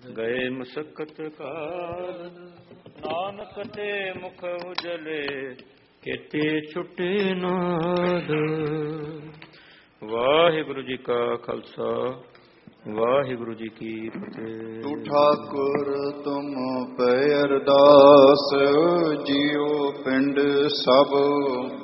ਗਏ ਮੁਸਕਤ ਕਾਲ, ਨਾਨਕ ਤੇ ਮੁਖ ਉਜਲੇ, ਕੇਤੇ ਛੁਟੇ ਨਾਦ। ਵਾਹਿਗੁਰੂ ਜੀ ਕਾ ਖਾਲਸਾ, ਵਾਹਿਗੁਰੂ ਜੀ ਕੀ ਫਤਿਹ। ਤੂੰ ਠਾਕੁਰ ਤੁਮ ਪੈ ਅਰਦਾਸ, ਜੀਉ ਪਿੰਡ ਸਭ